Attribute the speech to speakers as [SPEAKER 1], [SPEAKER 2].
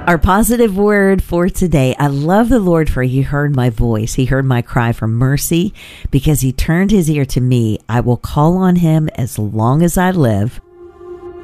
[SPEAKER 1] Our positive word for today. I love the Lord, for he heard my voice. He heard my cry for mercy because he turned his ear to me. I will call on him as long as I live.